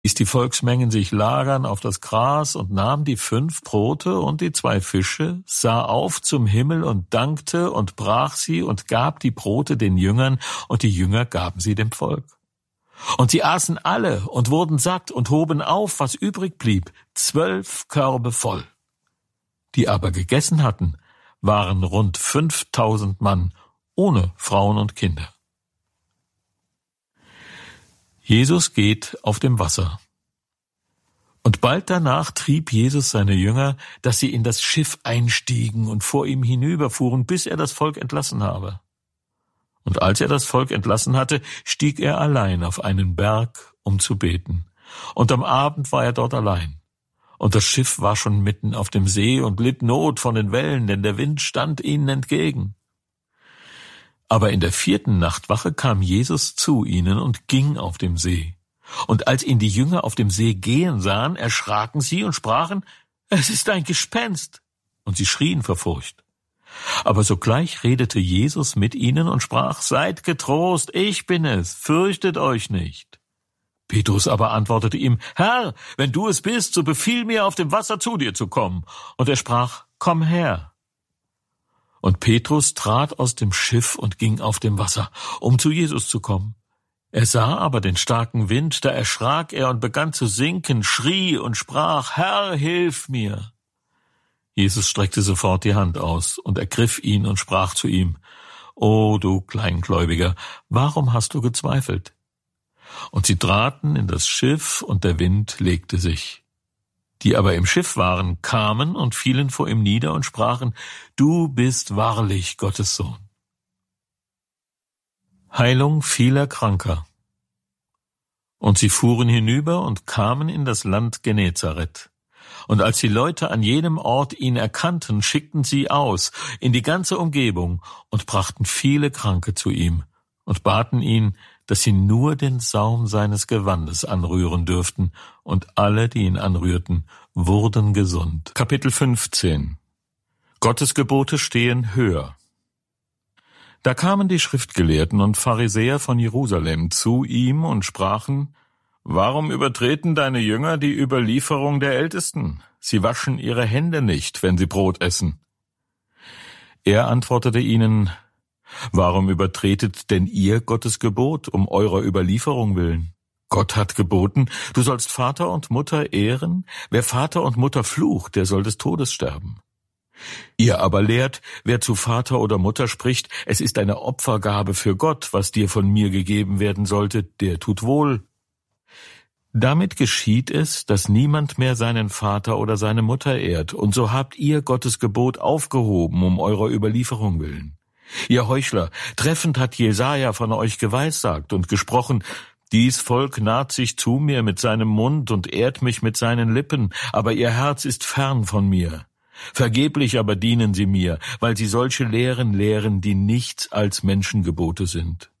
ließ die Volksmengen sich lagern auf das Gras und nahm die 5 Brote und die 2 Fische, sah auf zum Himmel und dankte und brach sie und gab die Brote den Jüngern, und die Jünger gaben sie dem Volk. Und sie aßen alle und wurden satt und hoben auf, was übrig blieb, 12 Körbe voll. Die aber gegessen hatten, waren rund 5.000 Mann, ohne Frauen und Kinder. Jesus geht auf dem Wasser. Und bald danach trieb Jesus seine Jünger, dass sie in das Schiff einstiegen und vor ihm hinüberfuhren, bis er das Volk entlassen habe. Und als er das Volk entlassen hatte, stieg er allein auf einen Berg, um zu beten. Und am Abend war er dort allein. Und das Schiff war schon mitten auf dem See und litt Not von den Wellen, denn der Wind stand ihnen entgegen. Aber in der 4. Nachtwache kam Jesus zu ihnen und ging auf dem See. Und als ihn die Jünger auf dem See gehen sahen, erschraken sie und sprachen, »Es ist ein Gespenst!« Und sie schrien vor Furcht. Aber sogleich redete Jesus mit ihnen und sprach, »Seid getrost, ich bin es, fürchtet euch nicht.« Petrus aber antwortete ihm, »Herr, wenn du es bist, so befiehl mir, auf dem Wasser zu dir zu kommen.« Und er sprach, »Komm her.« Und Petrus trat aus dem Schiff und ging auf dem Wasser, um zu Jesus zu kommen. Er sah aber den starken Wind, da erschrak er und begann zu sinken, schrie und sprach, »Herr, hilf mir!« Jesus streckte sofort die Hand aus und ergriff ihn und sprach zu ihm, »O du Kleingläubiger, warum hast du gezweifelt?« Und sie traten in das Schiff, und der Wind legte sich. Die aber im Schiff waren, kamen und fielen vor ihm nieder und sprachen, »Du bist wahrlich Gottes Sohn.« Heilung vieler Kranker. Und sie fuhren hinüber und kamen in das Land Genezareth. Und als die Leute an jenem Ort ihn erkannten, schickten sie aus in die ganze Umgebung und brachten viele Kranke zu ihm und baten ihn, dass sie nur den Saum seines Gewandes anrühren dürften, und alle, die ihn anrührten, wurden gesund. Kapitel 15. Gottes Gebote stehen höher. Da kamen die Schriftgelehrten und Pharisäer von Jerusalem zu ihm und sprachen, »Warum übertreten deine Jünger die Überlieferung der Ältesten? Sie waschen ihre Hände nicht, wenn sie Brot essen.« Er antwortete ihnen, »Warum übertretet denn ihr Gottes Gebot um eurer Überlieferung willen? Gott hat geboten, du sollst Vater und Mutter ehren. Wer Vater und Mutter flucht, der soll des Todes sterben. Ihr aber lehrt, wer zu Vater oder Mutter spricht, es ist eine Opfergabe für Gott, was dir von mir gegeben werden sollte, der tut wohl. Damit geschieht es, dass niemand mehr seinen Vater oder seine Mutter ehrt, und so habt ihr Gottes Gebot aufgehoben um eurer Überlieferung willen. Ihr Heuchler, treffend hat Jesaja von euch geweissagt und gesprochen, dies Volk naht sich zu mir mit seinem Mund und ehrt mich mit seinen Lippen, aber ihr Herz ist fern von mir. Vergeblich aber dienen sie mir, weil sie solche Lehren lehren, die nichts als Menschengebote sind.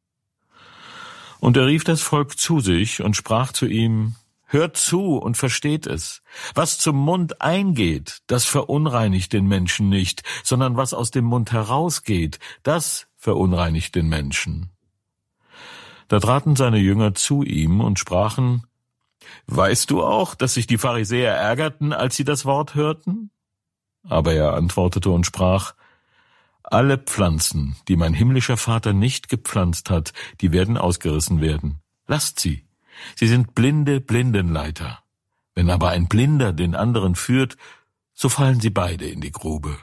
Und er rief das Volk zu sich und sprach zu ihm, Hört zu und versteht es. Was zum Mund eingeht, das verunreinigt den Menschen nicht, sondern was aus dem Mund herausgeht, das verunreinigt den Menschen. Da traten seine Jünger zu ihm und sprachen, Weißt du auch, dass sich die Pharisäer ärgerten, als sie das Wort hörten? Aber er antwortete und sprach, Alle Pflanzen, die mein himmlischer Vater nicht gepflanzt hat, die werden ausgerissen werden. Lasst sie. Sie sind blinde Blindenleiter. Wenn aber ein Blinder den anderen führt, so fallen sie beide in die Grube.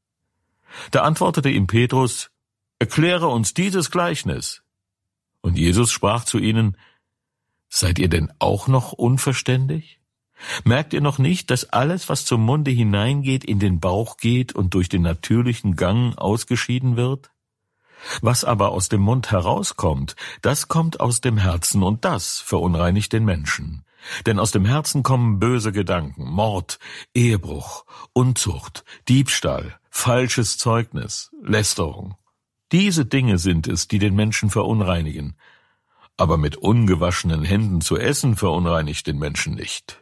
Da antwortete ihm Petrus, Erkläre uns dieses Gleichnis. Und Jesus sprach zu ihnen, Seid ihr denn auch noch unverständig? Merkt ihr noch nicht, dass alles, was zum Munde hineingeht, in den Bauch geht und durch den natürlichen Gang ausgeschieden wird? Was aber aus dem Mund herauskommt, das kommt aus dem Herzen, und das verunreinigt den Menschen. Denn aus dem Herzen kommen böse Gedanken, Mord, Ehebruch, Unzucht, Diebstahl, falsches Zeugnis, Lästerung. Diese Dinge sind es, die den Menschen verunreinigen. Aber mit ungewaschenen Händen zu essen verunreinigt den Menschen nicht.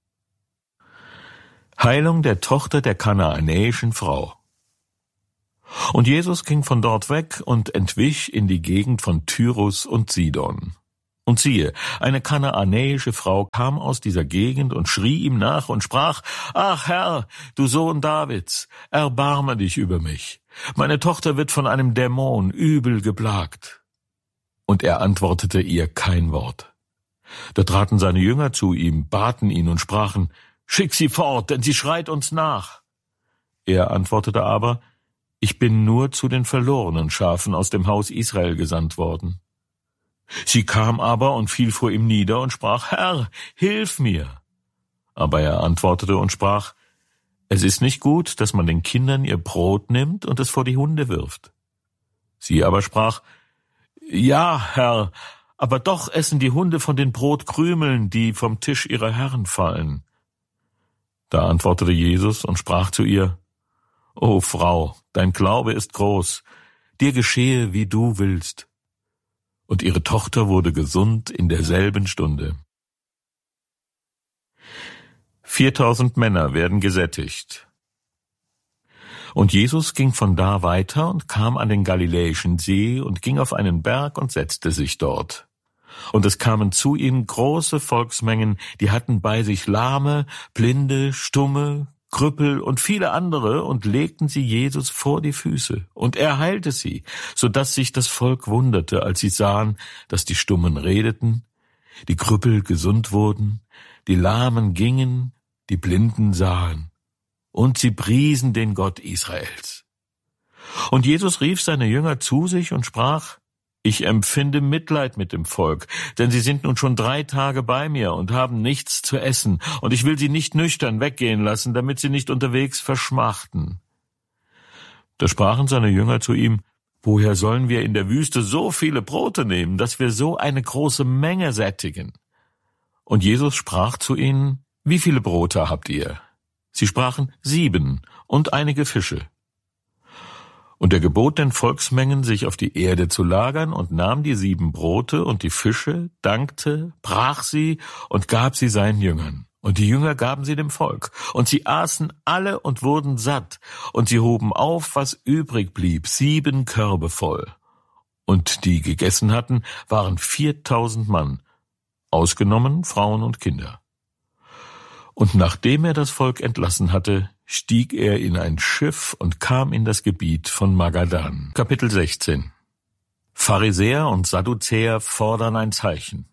Heilung der Tochter der kanaanäischen Frau. Und Jesus ging von dort weg und entwich in die Gegend von Tyrus und Sidon. Und siehe, eine kanaanäische Frau kam aus dieser Gegend und schrie ihm nach und sprach: »Ach Herr, du Sohn Davids, erbarme dich über mich. Meine Tochter wird von einem Dämon übel geplagt.« Und er antwortete ihr kein Wort. Da traten seine Jünger zu ihm, baten ihn und sprachen: »Schick sie fort, denn sie schreit uns nach.« Er antwortete aber: »Ich bin nur zu den verlorenen Schafen aus dem Haus Israel gesandt worden.« Sie kam aber und fiel vor ihm nieder und sprach: »Herr, hilf mir!« Aber er antwortete und sprach: »Es ist nicht gut, dass man den Kindern ihr Brot nimmt und es vor die Hunde wirft.« Sie aber sprach: »Ja, Herr, aber doch essen die Hunde von den Brotkrümeln, die vom Tisch ihrer Herren fallen.« Da antwortete Jesus und sprach zu ihr: »O Frau, dein Glaube ist groß, dir geschehe, wie du willst.« Und ihre Tochter wurde gesund in derselben Stunde. 4000 Männer werden gesättigt. Und Jesus ging von da weiter und kam an den Galiläischen See und ging auf einen Berg und setzte sich dort. Und es kamen zu ihm große Volksmengen, die hatten bei sich Lahme, Blinde, Stumme, Krüppel und viele andere und legten sie Jesus vor die Füße. Und er heilte sie, so dass sich das Volk wunderte, als sie sahen, dass die Stummen redeten, die Krüppel gesund wurden, die Lahmen gingen, die Blinden sahen. Und sie priesen den Gott Israels. Und Jesus rief seine Jünger zu sich und sprach: »Ich empfinde Mitleid mit dem Volk, denn sie sind nun schon 3 Tage bei mir und haben nichts zu essen, und ich will sie nicht nüchtern weggehen lassen, damit sie nicht unterwegs verschmachten.« Da sprachen seine Jünger zu ihm: »Woher sollen wir in der Wüste so viele Brote nehmen, dass wir so eine große Menge sättigen?« Und Jesus sprach zu ihnen: »Wie viele Brote habt ihr?« Sie sprachen: 7 und einige Fische. Und er gebot den Volksmengen, sich auf die Erde zu lagern, und nahm die 7 Brote und die Fische, dankte, brach sie und gab sie seinen Jüngern. Und die Jünger gaben sie dem Volk. Und sie aßen alle und wurden satt. Und sie hoben auf, was übrig blieb, 7 Körbe voll. Und die gegessen hatten, waren 4000 Mann, ausgenommen Frauen und Kinder. Und nachdem er das Volk entlassen hatte, stieg er in ein Schiff und kam in das Gebiet von Magadan. Kapitel 16. Pharisäer und Sadduzäer fordern ein Zeichen.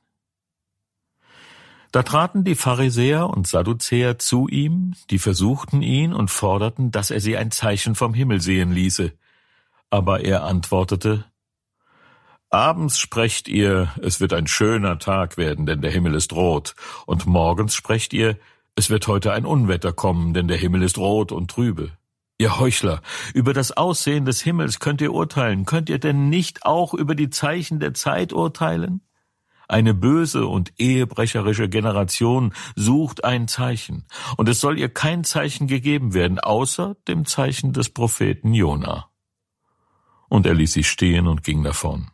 Da traten die Pharisäer und Sadduzäer zu ihm, die versuchten ihn und forderten, dass er sie ein Zeichen vom Himmel sehen ließe. Aber er antwortete: »Abends sprecht ihr, es wird ein schöner Tag werden, denn der Himmel ist rot, und morgens sprecht ihr, es wird heute ein Unwetter kommen, denn der Himmel ist rot und trübe. Ihr Heuchler, über das Aussehen des Himmels könnt ihr urteilen. Könnt ihr denn nicht auch über die Zeichen der Zeit urteilen? Eine böse und ehebrecherische Generation sucht ein Zeichen, und es soll ihr kein Zeichen gegeben werden, außer dem Zeichen des Propheten Jona.« Und er ließ sie stehen und ging davon.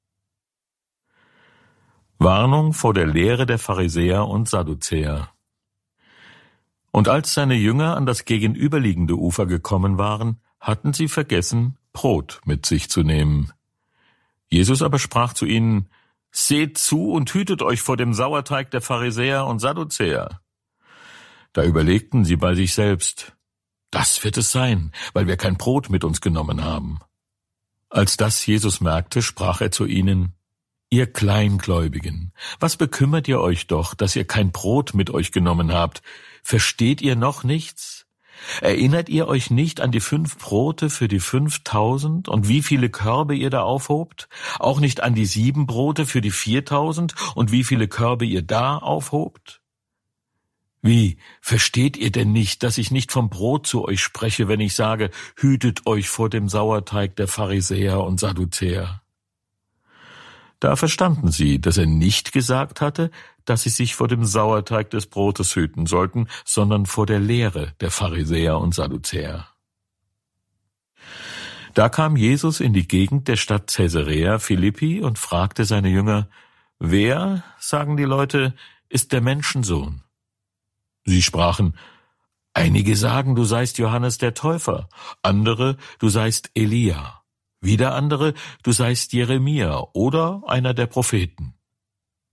Warnung vor der Lehre der Pharisäer und Sadduzäer. Und als seine Jünger an das gegenüberliegende Ufer gekommen waren, hatten sie vergessen, Brot mit sich zu nehmen. Jesus aber sprach zu ihnen: »Seht zu und hütet euch vor dem Sauerteig der Pharisäer und Sadduzäer.« Da überlegten sie bei sich selbst: »Das wird es sein, weil wir kein Brot mit uns genommen haben.« Als das Jesus merkte, sprach er zu ihnen: »Ihr Kleingläubigen, was bekümmert ihr euch doch, dass ihr kein Brot mit euch genommen habt? Versteht ihr noch nichts? Erinnert ihr euch nicht an die 5 Brote für die 5000 und wie viele Körbe ihr da aufhobt? Auch nicht an die 7 Brote für die 4000 und wie viele Körbe ihr da aufhobt? Wie, versteht ihr denn nicht, dass ich nicht vom Brot zu euch spreche, wenn ich sage, hütet euch vor dem Sauerteig der Pharisäer und Sadduzäer?« Da verstanden sie, dass er nicht gesagt hatte, dass sie sich vor dem Sauerteig des Brotes hüten sollten, sondern vor der Lehre der Pharisäer und Sadduzäer. Da kam Jesus in die Gegend der Stadt Caesarea Philippi und fragte seine Jünger: »Wer, sagen die Leute, ist der Menschensohn?« Sie sprachen: »Einige sagen, du seist Johannes der Täufer, andere, du seist Elia. Wieder andere, du seist Jeremia oder einer der Propheten.«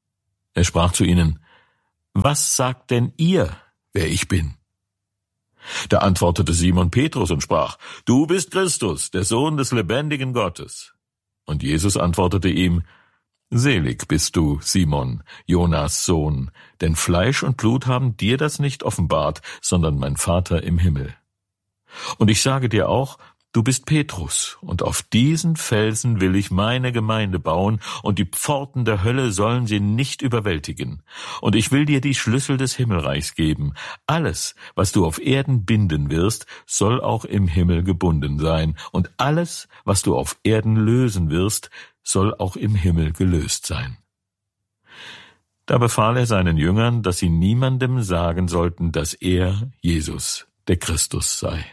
Er sprach zu ihnen: Was sagt denn ihr, wer ich bin? Da antwortete Simon Petrus und sprach: Du bist Christus, der Sohn des lebendigen Gottes. Und Jesus antwortete ihm: Selig bist du, Simon, Jonas Sohn, denn Fleisch und Blut haben dir das nicht offenbart, sondern mein Vater im Himmel. Und ich sage dir auch, du bist Petrus, und auf diesen Felsen will ich meine Gemeinde bauen, und die Pforten der Hölle sollen sie nicht überwältigen. Und ich will dir die Schlüssel des Himmelreichs geben. Alles, was du auf Erden binden wirst, soll auch im Himmel gebunden sein, und alles, was du auf Erden lösen wirst, soll auch im Himmel gelöst sein. Da befahl er seinen Jüngern, dass sie niemandem sagen sollten, dass er, Jesus, der Christus sei.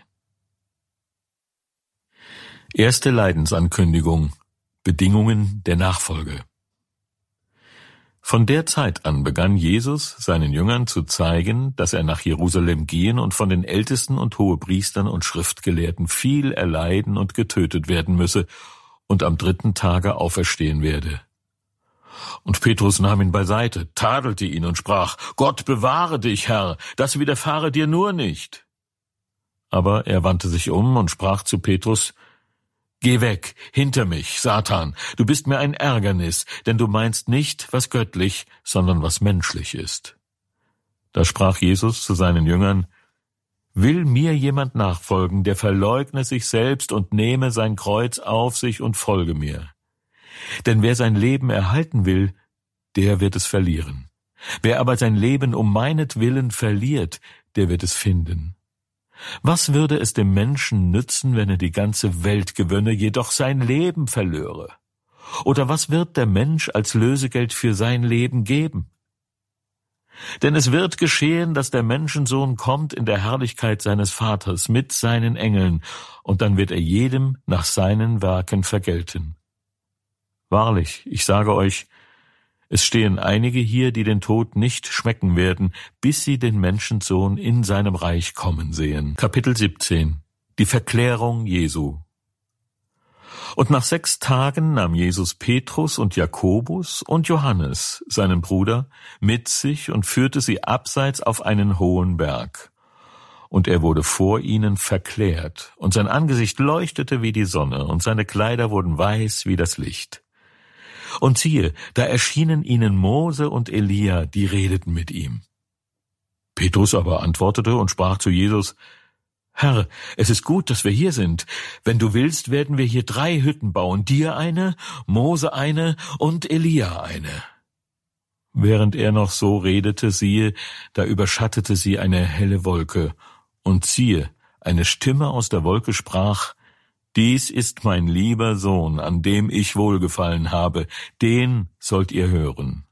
Erste Leidensankündigung: Bedingungen der Nachfolge. Von der Zeit an begann Jesus, seinen Jüngern zu zeigen, dass er nach Jerusalem gehen und von den Ältesten und Hohepriestern und Schriftgelehrten viel erleiden und getötet werden müsse und am 3. Tage auferstehen werde. Und Petrus nahm ihn beiseite, tadelte ihn und sprach: Gott bewahre dich, Herr, das widerfahre dir nur nicht. Aber er wandte sich um und sprach zu Petrus: Geh weg, hinter mich, Satan, du bist mir ein Ärgernis, denn du meinst nicht, was göttlich, sondern was menschlich ist. Da sprach Jesus zu seinen Jüngern: Will mir jemand nachfolgen, der verleugne sich selbst und nehme sein Kreuz auf sich und folge mir. Denn wer sein Leben erhalten will, der wird es verlieren. Wer aber sein Leben um meinetwillen verliert, der wird es finden. Was würde es dem Menschen nützen, wenn er die ganze Welt gewönne, jedoch sein Leben verlöre? Oder was wird der Mensch als Lösegeld für sein Leben geben? Denn es wird geschehen, dass der Menschensohn kommt in der Herrlichkeit seines Vaters mit seinen Engeln, und dann wird er jedem nach seinen Werken vergelten. Wahrlich, ich sage euch, es stehen einige hier, die den Tod nicht schmecken werden, bis sie den Menschensohn in seinem Reich kommen sehen. Kapitel 17. Die Verklärung Jesu. Und nach 6 Tagen nahm Jesus Petrus und Jakobus und Johannes, seinen Bruder, mit sich und führte sie abseits auf einen hohen Berg. Und er wurde vor ihnen verklärt, und sein Angesicht leuchtete wie die Sonne, und seine Kleider wurden weiß wie das Licht. Und siehe, da erschienen ihnen Mose und Elia, die redeten mit ihm. Petrus aber antwortete und sprach zu Jesus: Herr, es ist gut, dass wir hier sind. Wenn du willst, werden wir hier 3 Hütten bauen, dir eine, Mose eine und Elia eine. Während er noch so redete, siehe, da überschattete sie eine helle Wolke, und siehe, eine Stimme aus der Wolke sprach: Dies ist mein lieber Sohn, an dem ich wohlgefallen habe, den sollt ihr hören.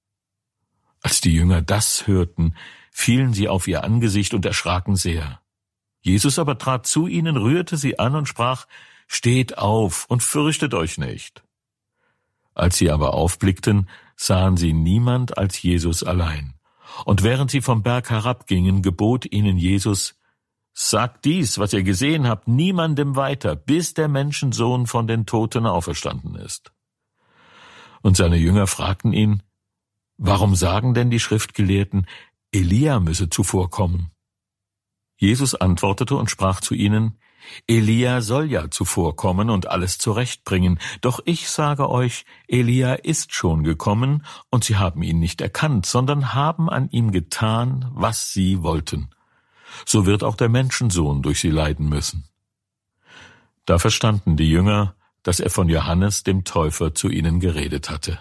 Als die Jünger das hörten, fielen sie auf ihr Angesicht und erschraken sehr. Jesus aber trat zu ihnen, rührte sie an und sprach: Steht auf und fürchtet euch nicht. Als sie aber aufblickten, sahen sie niemand als Jesus allein. Und während sie vom Berg herabgingen, gebot ihnen Jesus: Sagt dies, was ihr gesehen habt, niemandem weiter, bis der Menschensohn von den Toten auferstanden ist. Und seine Jünger fragten ihn: Warum sagen denn die Schriftgelehrten, Elia müsse zuvor kommen? Jesus antwortete und sprach zu ihnen: Elia soll ja zuvor kommen und alles zurechtbringen. Doch ich sage euch, Elia ist schon gekommen, und sie haben ihn nicht erkannt, sondern haben an ihm getan, was sie wollten. So wird auch der Menschensohn durch sie leiden müssen. Da verstanden die Jünger, dass er von Johannes dem Täufer zu ihnen geredet hatte.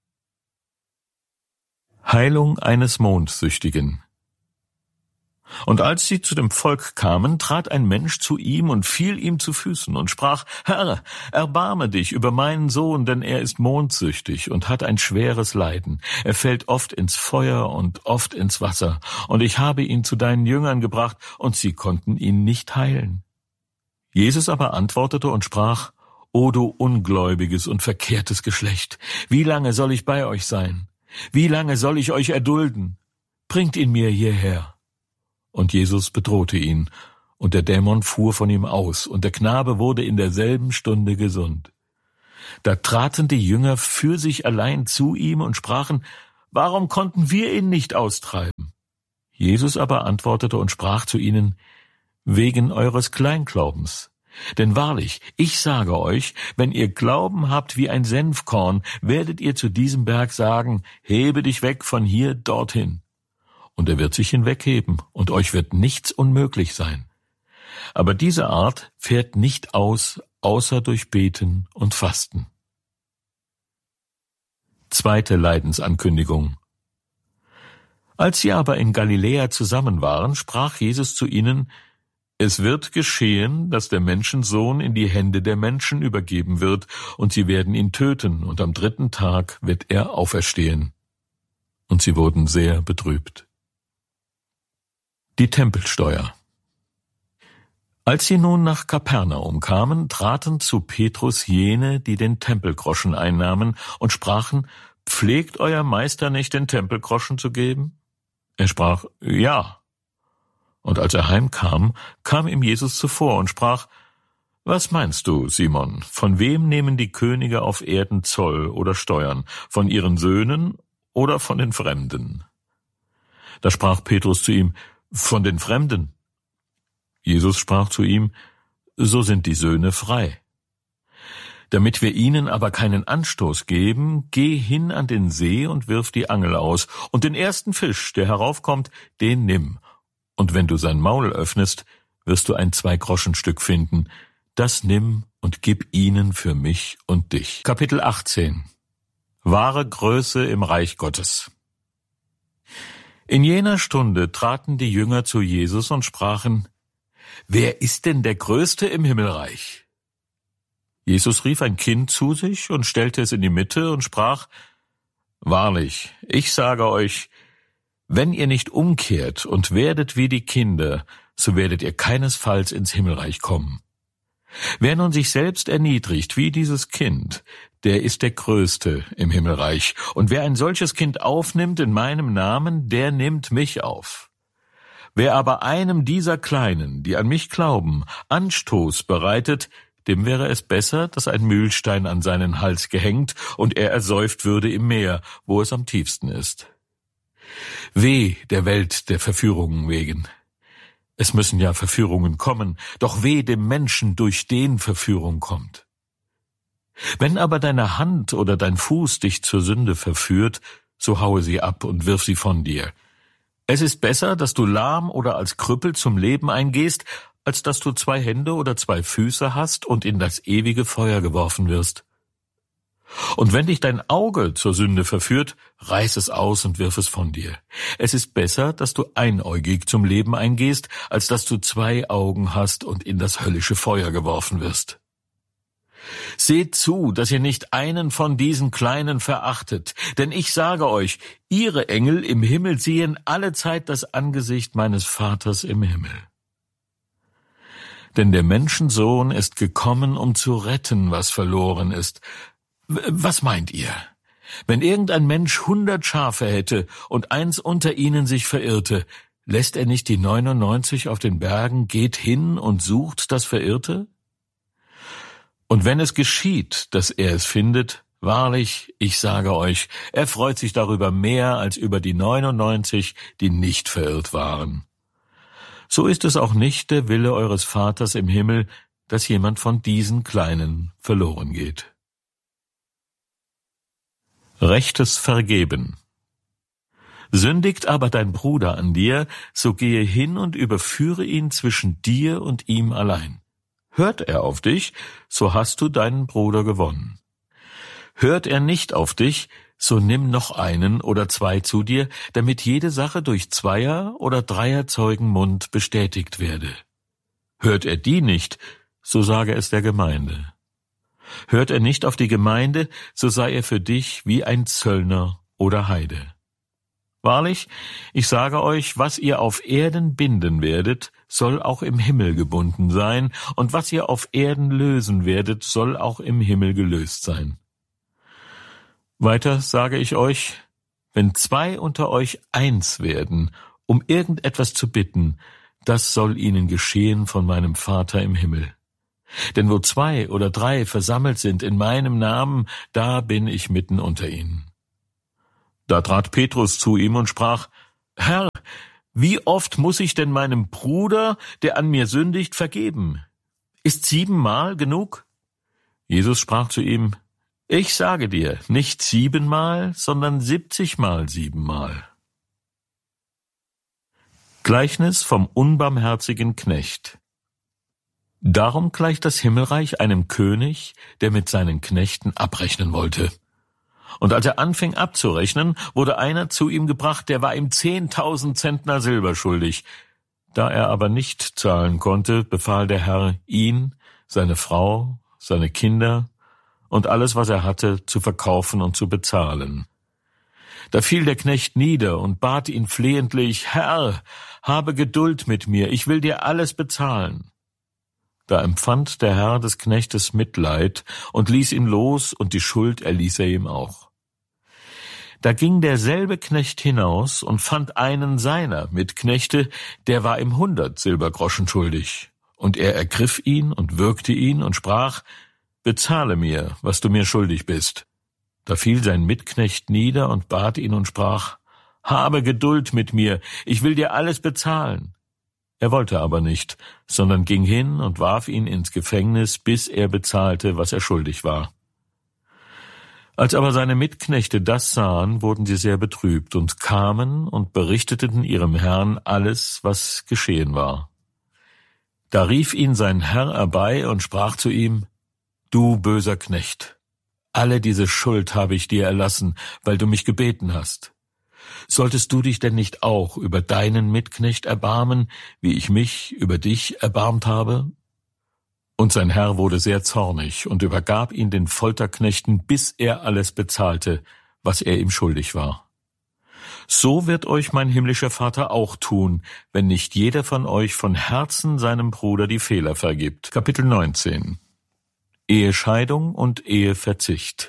Heilung eines Mondsüchtigen. Und als sie zu dem Volk kamen, trat ein Mensch zu ihm und fiel ihm zu Füßen und sprach: Herr, erbarme dich über meinen Sohn, denn er ist mondsüchtig und hat ein schweres Leiden. Er fällt oft ins Feuer und oft ins Wasser. Und ich habe ihn zu deinen Jüngern gebracht, und sie konnten ihn nicht heilen. Jesus aber antwortete und sprach: O du ungläubiges und verkehrtes Geschlecht, wie lange soll ich bei euch sein? Wie lange soll ich euch erdulden? Bringt ihn mir hierher. Und Jesus bedrohte ihn, und der Dämon fuhr von ihm aus, und der Knabe wurde in derselben Stunde gesund. Da traten die Jünger für sich allein zu ihm und sprachen: warum konnten wir ihn nicht austreiben? Jesus aber antwortete und sprach zu ihnen, wegen eures Kleinglaubens. Denn wahrlich, ich sage euch, wenn ihr Glauben habt wie ein Senfkorn, werdet ihr zu diesem Berg sagen, hebe dich weg von hier dorthin. Und er wird sich hinwegheben, und euch wird nichts unmöglich sein. Aber diese Art fährt nicht aus, außer durch Beten und Fasten. Zweite Leidensankündigung. Als sie aber in Galiläa zusammen waren, sprach Jesus zu ihnen, es wird geschehen, dass der Menschensohn in die Hände der Menschen übergeben wird, und sie werden ihn töten, und am 3. Tag wird er auferstehen. Und sie wurden sehr betrübt. Die Tempelsteuer. Als sie nun nach Kapernaum kamen, traten zu Petrus jene, die den Tempelgroschen einnahmen, und sprachen, pflegt euer Meister nicht, den Tempelgroschen zu geben? Er sprach, ja. Und als er heimkam, kam ihm Jesus zuvor und sprach, was meinst du, Simon, von wem nehmen die Könige auf Erden Zoll oder Steuern, von ihren Söhnen oder von den Fremden? Da sprach Petrus zu ihm, von den Fremden. Jesus sprach zu ihm, so sind die Söhne frei. Damit wir ihnen aber keinen Anstoß geben, geh hin an den See und wirf die Angel aus, und den ersten Fisch, der heraufkommt, den nimm. Und wenn du sein Maul öffnest, wirst du ein 2-Groschenstück finden. Das nimm und gib ihnen für mich und dich. Kapitel 18. Wahre Größe im Reich Gottes. In jener Stunde traten die Jünger zu Jesus und sprachen, wer ist denn der Größte im Himmelreich? Jesus rief ein Kind zu sich und stellte es in die Mitte und sprach, wahrlich, ich sage euch, wenn ihr nicht umkehrt und werdet wie die Kinder, so werdet ihr keinesfalls ins Himmelreich kommen. Wer nun sich selbst erniedrigt wie dieses Kind, der ist der Größte im Himmelreich. Und wer ein solches Kind aufnimmt in meinem Namen, der nimmt mich auf. Wer aber einem dieser Kleinen, die an mich glauben, Anstoß bereitet, dem wäre es besser, dass ein Mühlstein an seinen Hals gehängt und er ersäuft würde im Meer, wo es am tiefsten ist. Weh der Welt der Verführungen wegen. Es müssen ja Verführungen kommen, doch weh dem Menschen, durch den Verführung kommt. Wenn aber deine Hand oder dein Fuß dich zur Sünde verführt, so haue sie ab und wirf sie von dir. Es ist besser, dass du lahm oder als Krüppel zum Leben eingehst, als dass du 2 Hände oder 2 Füße hast und in das ewige Feuer geworfen wirst. Und wenn dich dein Auge zur Sünde verführt, reiß es aus und wirf es von dir. Es ist besser, dass du einäugig zum Leben eingehst, als dass du 2 Augen hast und in das höllische Feuer geworfen wirst. Seht zu, dass ihr nicht einen von diesen Kleinen verachtet, denn ich sage euch, ihre Engel im Himmel sehen allezeit das Angesicht meines Vaters im Himmel. Denn der Menschensohn ist gekommen, um zu retten, was verloren ist. Was meint ihr? Wenn irgendein Mensch 100 Schafe hätte und eins unter ihnen sich verirrte, lässt er nicht die 99 auf den Bergen, geht hin und sucht das Verirrte? Und wenn es geschieht, dass er es findet, wahrlich, ich sage euch, er freut sich darüber mehr als über die 99, die nicht verirrt waren. So ist es auch nicht der Wille eures Vaters im Himmel, dass jemand von diesen Kleinen verloren geht. Rechtes Vergeben. Sündigt aber dein Bruder an dir, so gehe hin und überführe ihn zwischen dir und ihm allein. Hört er auf dich, so hast du deinen Bruder gewonnen. Hört er nicht auf dich, so nimm noch einen oder 2 zu dir, damit jede Sache durch 2er oder 3er Zeugen Mund bestätigt werde. Hört er die nicht, so sage es der Gemeinde. Hört er nicht auf die Gemeinde, so sei er für dich wie ein Zöllner oder Heide. Wahrlich, ich sage euch, was ihr auf Erden binden werdet, soll auch im Himmel gebunden sein, und was ihr auf Erden lösen werdet, soll auch im Himmel gelöst sein. Weiter sage ich euch, wenn 2 unter euch eins werden, um irgendetwas zu bitten, das soll ihnen geschehen von meinem Vater im Himmel. Denn wo 2 oder 3 versammelt sind in meinem Namen, da bin ich mitten unter ihnen. Da trat Petrus zu ihm und sprach: Herr, wie oft muss ich denn meinem Bruder, der an mir sündigt, vergeben? Ist 7-mal genug? Jesus sprach zu ihm: Ich sage dir, nicht 7-mal, sondern 70-mal 7-mal. Gleichnis vom unbarmherzigen Knecht. Darum gleicht das Himmelreich einem König, der mit seinen Knechten abrechnen wollte. Und als er anfing abzurechnen, wurde einer zu ihm gebracht, der war ihm 10.000 Zentner Silber schuldig. Da er aber nicht zahlen konnte, befahl der Herr, ihn, seine Frau, seine Kinder und alles, was er hatte, zu verkaufen und zu bezahlen. Da fiel der Knecht nieder und bat ihn flehentlich: Herr, habe Geduld mit mir, ich will dir alles bezahlen. Da empfand der Herr des Knechtes Mitleid und ließ ihn los, und die Schuld erließ er ihm auch. Da ging derselbe Knecht hinaus und fand einen seiner Mitknechte, der war ihm 100 Silbergroschen schuldig. Und er ergriff ihn und würgte ihn und sprach: Bezahle mir, was du mir schuldig bist. Da fiel sein Mitknecht nieder und bat ihn und sprach: Habe Geduld mit mir, ich will dir alles bezahlen. Er wollte aber nicht, sondern ging hin und warf ihn ins Gefängnis, bis er bezahlte, was er schuldig war. Als aber seine Mitknechte das sahen, wurden sie sehr betrübt und kamen und berichteten ihrem Herrn alles, was geschehen war. Da rief ihn sein Herr herbei und sprach zu ihm: Du böser Knecht, alle diese Schuld habe ich dir erlassen, weil du mich gebeten hast. Solltest du dich denn nicht auch über deinen Mitknecht erbarmen, wie ich mich über dich erbarmt habe? Und sein Herr wurde sehr zornig und übergab ihn den Folterknechten, bis er alles bezahlte, was er ihm schuldig war. So wird euch mein himmlischer Vater auch tun, wenn nicht jeder von euch von Herzen seinem Bruder die Fehler vergibt. Kapitel 19. Ehescheidung und Eheverzicht.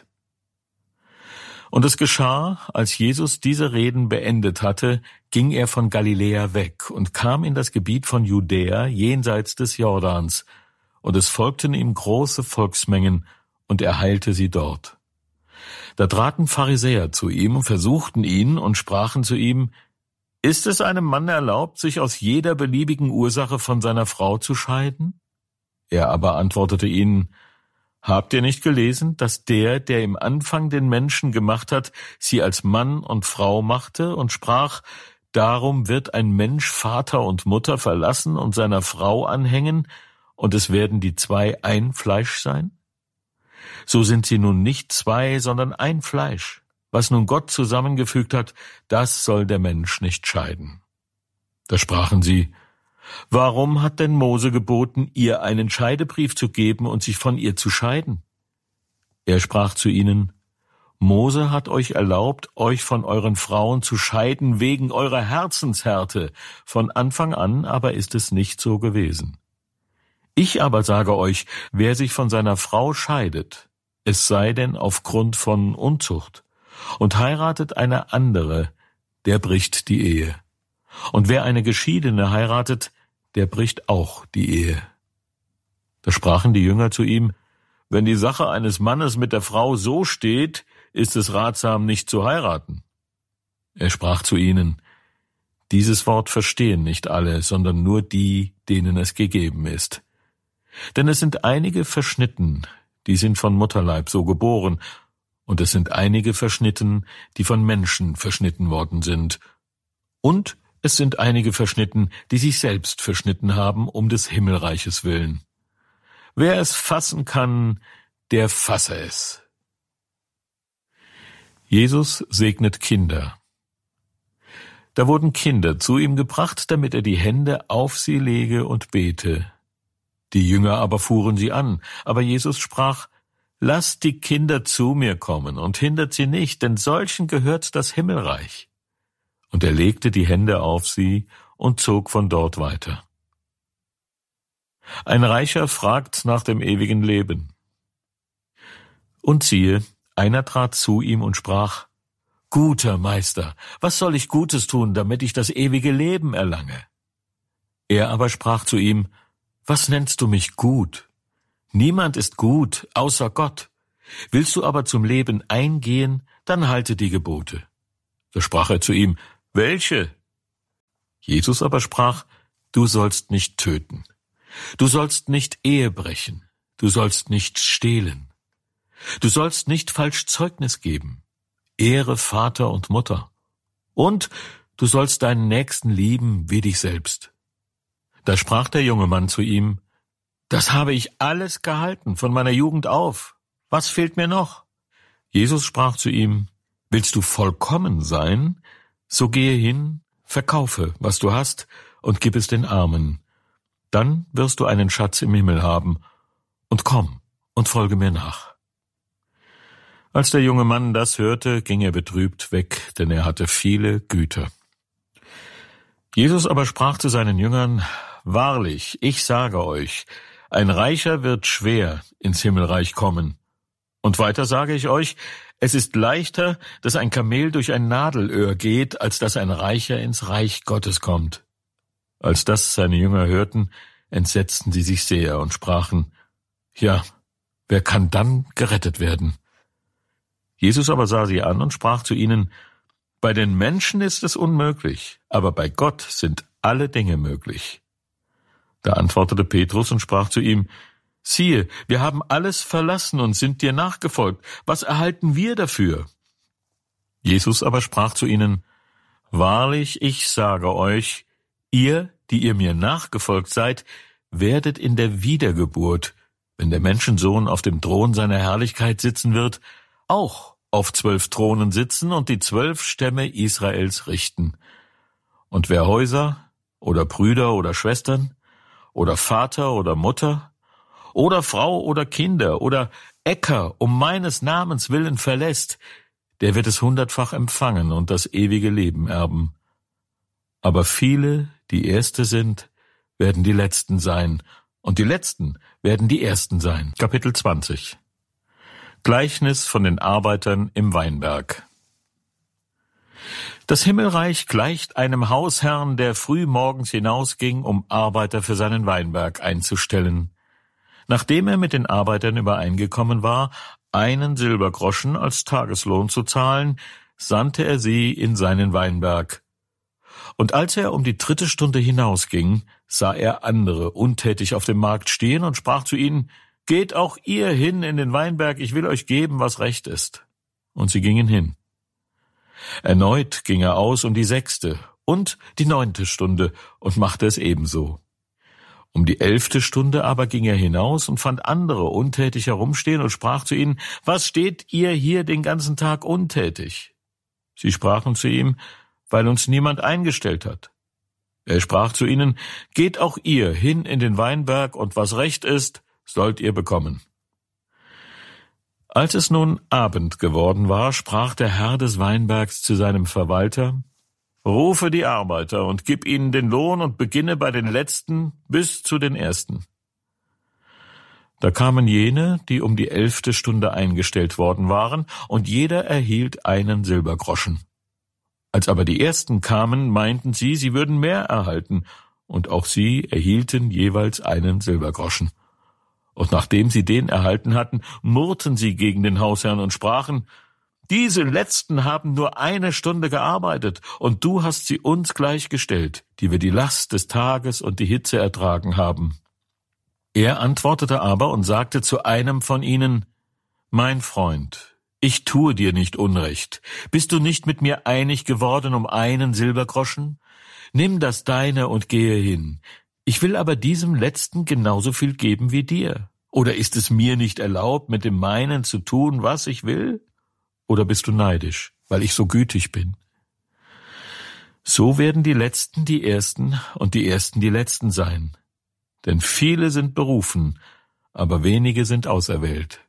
Und es geschah, als Jesus diese Reden beendet hatte, ging er von Galiläa weg und kam in das Gebiet von Judäa jenseits des Jordans, und es folgten ihm große Volksmengen, und er heilte sie dort. Da traten Pharisäer zu ihm und versuchten ihn und sprachen zu ihm: Ist es einem Mann erlaubt, sich aus jeder beliebigen Ursache von seiner Frau zu scheiden? Er aber antwortete ihnen: Habt ihr nicht gelesen, dass der im Anfang den Menschen gemacht hat, sie als Mann und Frau machte und sprach: Darum wird ein Mensch Vater und Mutter verlassen und seiner Frau anhängen, und es werden die 2 ein Fleisch sein? So sind sie nun nicht 2, sondern ein Fleisch. Was nun Gott zusammengefügt hat, das soll der Mensch nicht scheiden. Da sprachen sie: Warum hat denn Mose geboten, ihr einen Scheidebrief zu geben und sich von ihr zu scheiden? Er sprach zu ihnen: Mose hat euch erlaubt, euch von euren Frauen zu scheiden wegen eurer Herzenshärte. Von Anfang an aber ist es nicht so gewesen. Ich aber sage euch, wer sich von seiner Frau scheidet, es sei denn aufgrund von Unzucht, und heiratet eine andere, der bricht die Ehe. Und wer eine Geschiedene heiratet, der bricht auch die Ehe. Da sprachen die Jünger zu ihm: Wenn die Sache eines Mannes mit der Frau so steht, ist es ratsam, nicht zu heiraten. Er sprach zu ihnen: Dieses Wort verstehen nicht alle, sondern nur die, denen es gegeben ist. Denn es sind einige verschnitten, die sind von Mutterleib so geboren, und es sind einige verschnitten, die von Menschen verschnitten worden sind. Und es sind einige verschnitten, die sich selbst verschnitten haben, um des Himmelreiches willen. Wer es fassen kann, der fasse es. Jesus segnet Kinder. Da wurden Kinder zu ihm gebracht, damit er die Hände auf sie lege und bete. Die Jünger aber fuhren sie an, aber Jesus sprach: Lasst die Kinder zu mir kommen und hindert sie nicht, denn solchen gehört das Himmelreich. Und er legte die Hände auf sie und zog von dort weiter. Ein Reicher fragt nach dem ewigen Leben. Und siehe, einer trat zu ihm und sprach: Guter Meister, was soll ich Gutes tun, damit ich das ewige Leben erlange? Er aber sprach zu ihm: Was nennst du mich gut? Niemand ist gut, außer Gott. Willst du aber zum Leben eingehen, dann halte die Gebote. Da sprach er zu ihm: Welche? Jesus aber sprach: Du sollst nicht töten. Du sollst nicht Ehe brechen. Du sollst nicht stehlen. Du sollst nicht falsch Zeugnis geben. Ehre Vater und Mutter. Und du sollst deinen Nächsten lieben wie dich selbst. Da sprach der junge Mann zu ihm: Das habe ich alles gehalten von meiner Jugend auf. Was fehlt mir noch? Jesus sprach zu ihm: Willst du vollkommen sein? So gehe hin, verkaufe, was du hast, und gib es den Armen. Dann wirst du einen Schatz im Himmel haben. Und komm und folge mir nach. Als der junge Mann das hörte, ging er betrübt weg, denn er hatte viele Güter. Jesus aber sprach zu seinen Jüngern: Wahrlich, ich sage euch, ein Reicher wird schwer ins Himmelreich kommen. Und weiter sage ich euch, es ist leichter, dass ein Kamel durch ein Nadelöhr geht, als dass ein Reicher ins Reich Gottes kommt. Als das seine Jünger hörten, entsetzten sie sich sehr und sprachen: Ja, wer kann dann gerettet werden? Jesus aber sah sie an und sprach zu ihnen: Bei den Menschen ist es unmöglich, aber bei Gott sind alle Dinge möglich. Da antwortete Petrus und sprach zu ihm: Siehe, wir haben alles verlassen und sind dir nachgefolgt. Was erhalten wir dafür? Jesus aber sprach zu ihnen: Wahrlich, ich sage euch, ihr, die ihr mir nachgefolgt seid, werdet in der Wiedergeburt, wenn der Menschensohn auf dem Thron seiner Herrlichkeit sitzen wird, auch auf 12 Thronen sitzen und die 12 Stämme Israels richten. Und wer Häuser oder Brüder oder Schwestern oder Vater oder Mutter oder Frau oder Kinder oder Äcker um meines Namens willen verlässt, der wird es 100-fach empfangen und das ewige Leben erben. Aber viele, die Erste sind, werden die Letzten sein, und die Letzten werden die Ersten sein. Kapitel 20. Gleichnis von den Arbeitern im Weinberg. Das Himmelreich gleicht einem Hausherrn, der früh morgens hinausging, um Arbeiter für seinen Weinberg einzustellen. Nachdem er mit den Arbeitern übereingekommen war, 1 Silbergroschen als Tageslohn zu zahlen, sandte er sie in seinen Weinberg. Und als er um die 3. Stunde hinausging, sah er andere untätig auf dem Markt stehen und sprach zu ihnen: Geht auch ihr hin in den Weinberg, ich will euch geben, was recht ist. Und sie gingen hin. Erneut ging er aus um die 6. und die 9. Stunde und machte es ebenso. Um die 11. Stunde aber ging er hinaus und fand andere untätig herumstehen und sprach zu ihnen: Was steht ihr hier den ganzen Tag untätig? Sie sprachen zu ihm: Weil uns niemand eingestellt hat. Er sprach zu ihnen: Geht auch ihr hin in den Weinberg, und was recht ist, sollt ihr bekommen. Als es nun Abend geworden war, sprach der Herr des Weinbergs zu seinem Verwalter: Rufe die Arbeiter und gib ihnen den Lohn und beginne bei den Letzten bis zu den Ersten. Da kamen jene, die um die 11. Stunde eingestellt worden waren, und jeder erhielt 1 Silbergroschen. Als aber die Ersten kamen, meinten sie, sie würden mehr erhalten, und auch sie erhielten jeweils 1 Silbergroschen. Und nachdem sie den erhalten hatten, murrten sie gegen den Hausherrn und sprachen: Diese Letzten haben nur 1 Stunde gearbeitet, und du hast sie uns gleichgestellt, die wir die Last des Tages und die Hitze ertragen haben. Er antwortete aber und sagte zu einem von ihnen: Mein Freund, ich tue dir nicht Unrecht. Bist du nicht mit mir einig geworden um 1 Silbergroschen? Nimm das deine und gehe hin. Ich will aber diesem Letzten genauso viel geben wie dir. Oder ist es mir nicht erlaubt, mit dem meinen zu tun, was ich will? Oder bist du neidisch, weil ich so gütig bin? So werden die Letzten die Ersten und die Ersten die Letzten sein. Denn viele sind berufen, aber wenige sind auserwählt.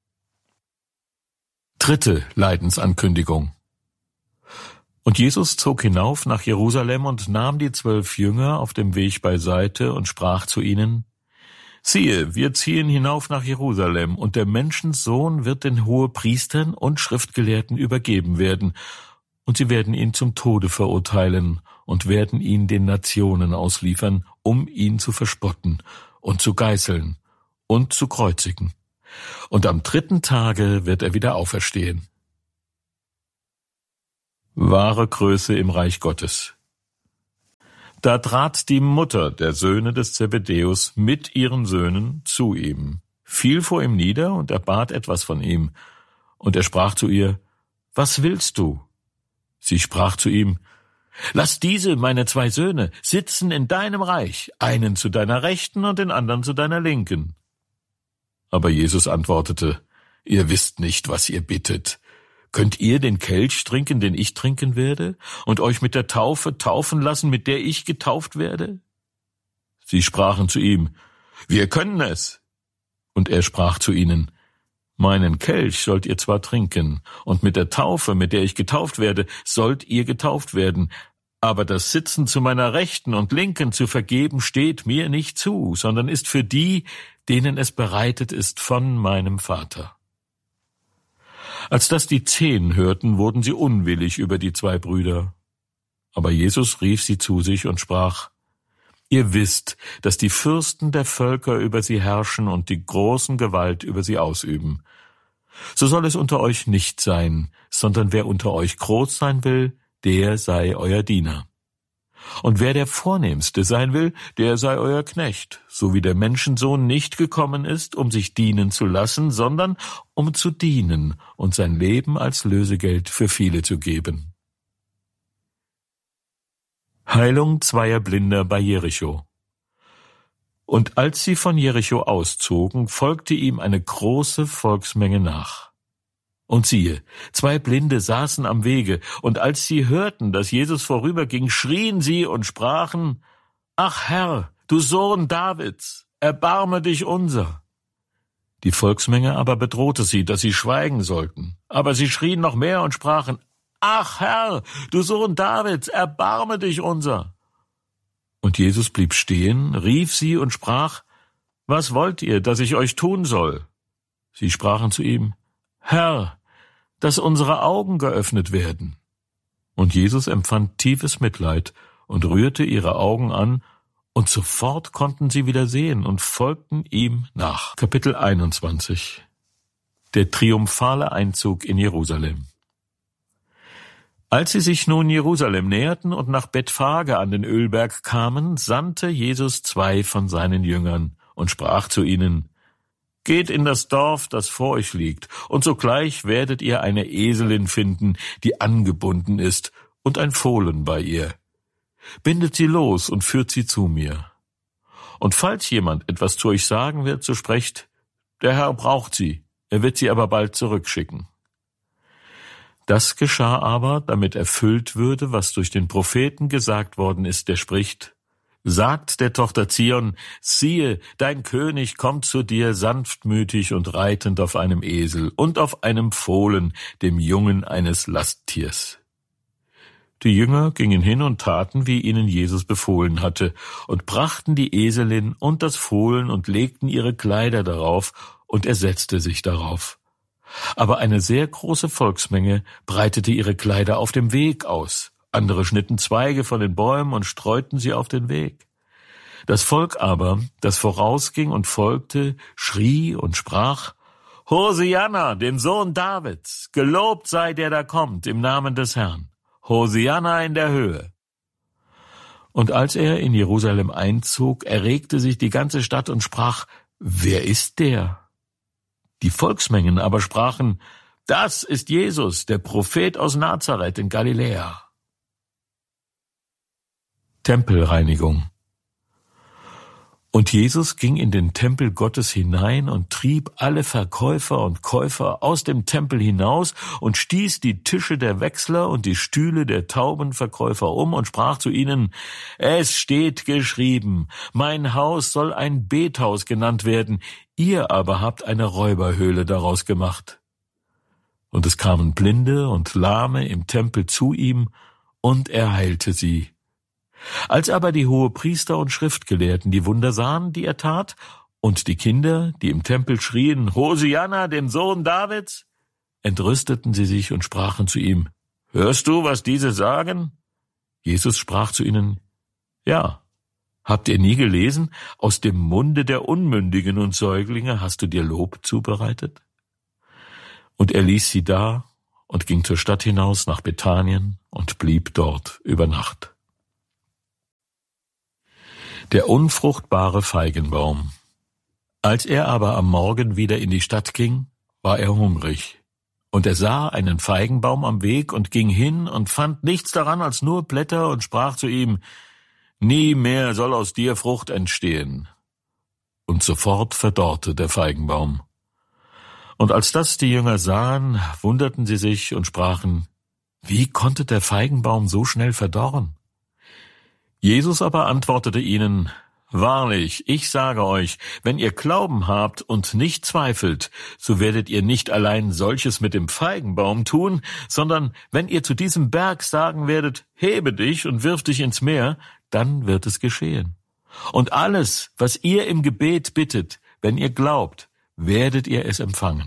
3. Leidensankündigung. Und Jesus zog hinauf nach Jerusalem und nahm die 12 Jünger auf dem Weg beiseite und sprach zu ihnen: Siehe, wir ziehen hinauf nach Jerusalem, und der Menschensohn wird den Hohepriestern und Schriftgelehrten übergeben werden, und sie werden ihn zum Tode verurteilen und werden ihn den Nationen ausliefern, um ihn zu verspotten und zu geißeln und zu kreuzigen. Und am 3. Tage wird er wieder auferstehen. Wahre Größe im Reich Gottes. Da trat die Mutter der Söhne des Zebedäus mit ihren Söhnen zu ihm, fiel vor ihm nieder und erbat etwas von ihm. Und er sprach zu ihr: Was willst du? Sie sprach zu ihm: Lass diese, meine 2 Söhne, sitzen in deinem Reich, einen zu deiner Rechten und den anderen zu deiner Linken. Aber Jesus antwortete: Ihr wisst nicht, was ihr bittet. Könnt ihr den Kelch trinken, den ich trinken werde, und euch mit der Taufe taufen lassen, mit der ich getauft werde? Sie sprachen zu ihm: Wir können es. Und er sprach zu ihnen: Meinen Kelch sollt ihr zwar trinken, und mit der Taufe, mit der ich getauft werde, sollt ihr getauft werden, aber das Sitzen zu meiner Rechten und Linken zu vergeben steht mir nicht zu, sondern ist für die, denen es bereitet ist von meinem Vater. Als das die 10 hörten, wurden sie unwillig über die 2 Brüder. Aber Jesus rief sie zu sich und sprach: Ihr wisst, dass die Fürsten der Völker über sie herrschen und die großen Gewalt über sie ausüben. So soll es unter euch nicht sein, sondern wer unter euch groß sein will, der sei euer Diener. Und wer der Vornehmste sein will, der sei euer Knecht, so wie der Menschensohn nicht gekommen ist, um sich dienen zu lassen, sondern um zu dienen und sein Leben als Lösegeld für viele zu geben. Heilung 2 Blinder bei Jericho. Und als sie von Jericho auszogen, folgte ihm eine große Volksmenge nach. Und siehe, 2 Blinde saßen am Wege, und als sie hörten, dass Jesus vorüberging, schrien sie und sprachen: Ach Herr, du Sohn Davids, erbarme dich unser. Die Volksmenge aber bedrohte sie, dass sie schweigen sollten. Aber sie schrien noch mehr und sprachen: Ach Herr, du Sohn Davids, erbarme dich unser. Und Jesus blieb stehen, rief sie und sprach: Was wollt ihr, dass ich euch tun soll? Sie sprachen zu ihm: Herr, dass unsere Augen geöffnet werden. Und Jesus empfand tiefes Mitleid und rührte ihre Augen an, und sofort konnten sie wieder sehen und folgten ihm nach. Kapitel 21. Der triumphale Einzug in Jerusalem. Als sie sich nun Jerusalem näherten und nach Bethphage an den Ölberg kamen, sandte Jesus 2 von seinen Jüngern und sprach zu ihnen: Geht in das Dorf, das vor euch liegt, und sogleich werdet ihr eine Eselin finden, die angebunden ist, und ein Fohlen bei ihr. Bindet sie los und führt sie zu mir. Und falls jemand etwas zu euch sagen wird, so sprecht: Der Herr braucht sie, er wird sie aber bald zurückschicken. Das geschah aber, damit erfüllt würde, was durch den Propheten gesagt worden ist, der spricht: Sagt der Tochter Zion: Siehe, dein König kommt zu dir sanftmütig und reitend auf einem Esel und auf einem Fohlen, dem Jungen eines Lasttiers. Die Jünger gingen hin und taten, wie ihnen Jesus befohlen hatte, und brachten die Eselin und das Fohlen und legten ihre Kleider darauf, und er setzte sich darauf. Aber eine sehr große Volksmenge breitete ihre Kleider auf dem Weg aus. Andere schnitten Zweige von den Bäumen und streuten sie auf den Weg. Das Volk aber, das vorausging und folgte, schrie und sprach: Hosianna, dem Sohn Davids, gelobt sei der da kommt im Namen des Herrn. Hosianna in der Höhe. Und als er in Jerusalem einzog, erregte sich die ganze Stadt und sprach: Wer ist der? Die Volksmengen aber sprachen: Das ist Jesus, der Prophet aus Nazareth in Galiläa. Tempelreinigung. Und Jesus ging in den Tempel Gottes hinein und trieb alle Verkäufer und Käufer aus dem Tempel hinaus und stieß die Tische der Wechsler und die Stühle der Taubenverkäufer um und sprach zu ihnen: Es steht geschrieben, mein Haus soll ein Bethaus genannt werden, ihr aber habt eine Räuberhöhle daraus gemacht. Und es kamen Blinde und Lahme im Tempel zu ihm, und er heilte sie. Als aber die Hohepriester und Schriftgelehrten die Wunder sahen, die er tat, und die Kinder, die im Tempel schrien: Hosianna, dem Sohn Davids, entrüsteten sie sich und sprachen zu ihm: Hörst du, was diese sagen? Jesus sprach zu ihnen: Ja. Habt ihr nie gelesen, aus dem Munde der Unmündigen und Säuglinge hast du dir Lob zubereitet? Und er ließ sie da und ging zur Stadt hinaus nach Bethanien und blieb dort über Nacht. Der unfruchtbare Feigenbaum. Als er aber am Morgen wieder in die Stadt ging, war er hungrig. Und er sah einen Feigenbaum am Weg und ging hin und fand nichts daran als nur Blätter und sprach zu ihm: Nie mehr soll aus dir Frucht entstehen. Und sofort verdorrte der Feigenbaum. Und als das die Jünger sahen, wunderten sie sich und sprachen: Wie konnte der Feigenbaum so schnell verdorren? Jesus aber antwortete ihnen: Wahrlich, ich sage euch, wenn ihr Glauben habt und nicht zweifelt, so werdet ihr nicht allein solches mit dem Feigenbaum tun, sondern wenn ihr zu diesem Berg sagen werdet: Hebe dich und wirf dich ins Meer, dann wird es geschehen. Und alles, was ihr im Gebet bittet, wenn ihr glaubt, werdet ihr es empfangen.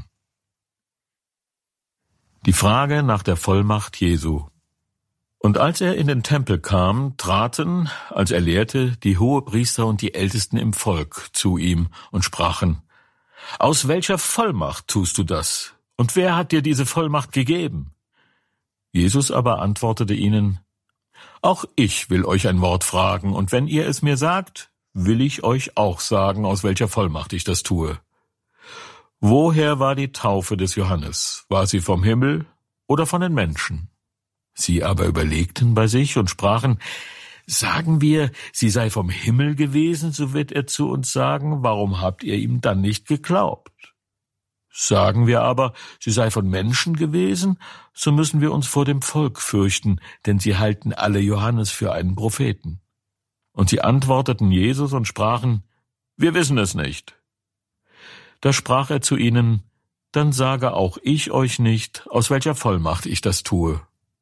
Die Frage nach der Vollmacht Jesu. Und als er in den Tempel kam, traten, als er lehrte, die Hohepriester und die Ältesten im Volk zu ihm und sprachen: Aus welcher Vollmacht tust du das? Und wer hat dir diese Vollmacht gegeben? Jesus aber antwortete ihnen: Auch ich will euch ein Wort fragen, und wenn ihr es mir sagt, will ich euch auch sagen, aus welcher Vollmacht ich das tue. Woher war die Taufe des Johannes? War sie vom Himmel oder von den Menschen? Sie aber überlegten bei sich und sprachen: Sagen wir, sie sei vom Himmel gewesen, so wird er zu uns sagen: Warum habt ihr ihm dann nicht geglaubt? Sagen wir aber, sie sei von Menschen gewesen, so müssen wir uns vor dem Volk fürchten, denn sie halten alle Johannes für einen Propheten. Und sie antworteten Jesus und sprachen: Wir wissen es nicht. Da sprach er zu ihnen: Dann sage auch ich euch nicht, aus welcher Vollmacht ich das tue.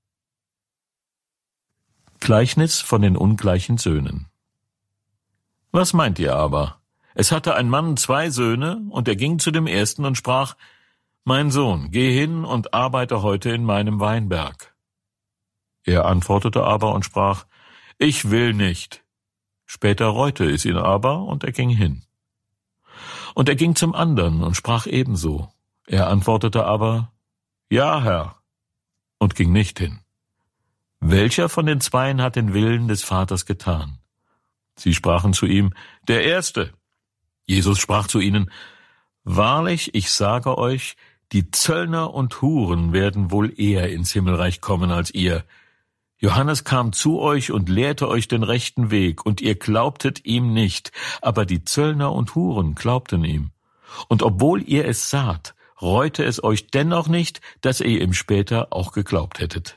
Gleichnis von den ungleichen Söhnen. Was meint ihr aber? Es hatte ein Mann 2 Söhne, und er ging zu dem ersten und sprach: Mein Sohn, geh hin und arbeite heute in meinem Weinberg. Er antwortete aber und sprach: Ich will nicht. Später reute es ihn aber, und er ging hin. Und er ging zum anderen und sprach ebenso. Er antwortete aber: Ja, Herr, und ging nicht hin. Welcher von den 2 hat den Willen des Vaters getan? Sie sprachen zu ihm: Der Erste. Jesus sprach zu ihnen: Wahrlich, ich sage euch, die Zöllner und Huren werden wohl eher ins Himmelreich kommen als ihr. Johannes kam zu euch und lehrte euch den rechten Weg, und ihr glaubtet ihm nicht, aber die Zöllner und Huren glaubten ihm. Und obwohl ihr es saht, reute es euch dennoch nicht, dass ihr ihm später auch geglaubt hättet.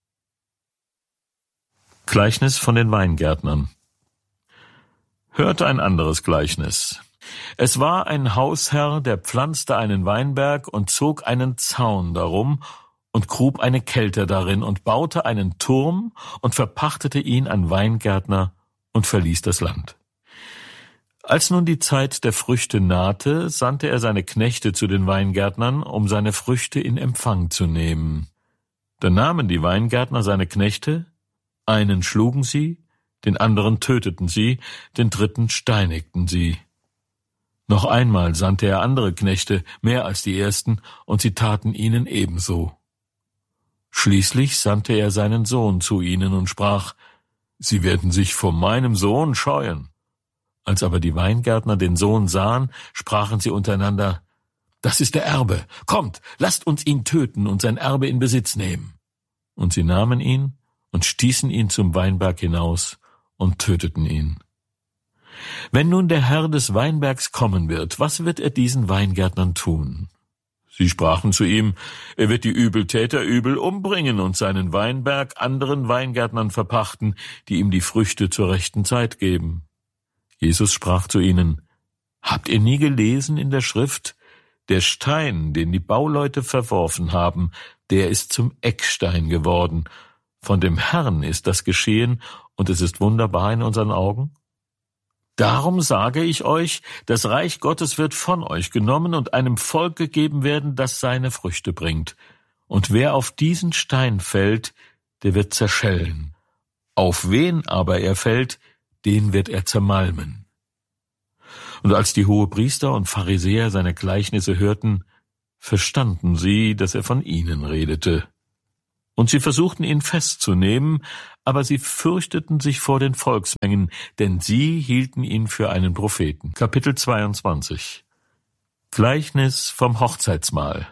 Gleichnis von den Weingärtnern. Hört ein anderes Gleichnis. Es war ein Hausherr, der pflanzte einen Weinberg und zog einen Zaun darum und grub eine Kelter darin und baute einen Turm und verpachtete ihn an Weingärtner und verließ das Land. Als nun die Zeit der Früchte nahte, sandte er seine Knechte zu den Weingärtnern, um seine Früchte in Empfang zu nehmen. Da nahmen die Weingärtner seine Knechte, einen schlugen sie, den anderen töteten sie, den dritten steinigten sie. Noch einmal sandte er andere Knechte, mehr als die ersten, und sie taten ihnen ebenso. Schließlich sandte er seinen Sohn zu ihnen und sprach: Sie werden sich vor meinem Sohn scheuen. Als aber die Weingärtner den Sohn sahen, sprachen sie untereinander: Das ist der Erbe, kommt, lasst uns ihn töten und sein Erbe in Besitz nehmen. Und sie nahmen ihn und stießen ihn zum Weinberg hinaus und töteten ihn. Wenn nun der Herr des Weinbergs kommen wird, was wird er diesen Weingärtnern tun? Sie sprachen zu ihm: Er wird die Übeltäter übel umbringen und seinen Weinberg anderen Weingärtnern verpachten, die ihm die Früchte zur rechten Zeit geben. Jesus sprach zu ihnen: Habt ihr nie gelesen in der Schrift: Der Stein, den die Bauleute verworfen haben, der ist zum Eckstein geworden. Von dem Herrn ist das geschehen, und es ist wunderbar in unseren Augen? Darum sage ich euch, das Reich Gottes wird von euch genommen und einem Volk gegeben werden, das seine Früchte bringt. Und wer auf diesen Stein fällt, der wird zerschellen. Auf wen aber er fällt, den wird er zermalmen. Und als die Hohepriester und Pharisäer seine Gleichnisse hörten, verstanden sie, dass er von ihnen redete. Und sie versuchten ihn festzunehmen, aber sie fürchteten sich vor den Volksmengen, denn sie hielten ihn für einen Propheten. Kapitel 22 Gleichnis vom Hochzeitsmahl.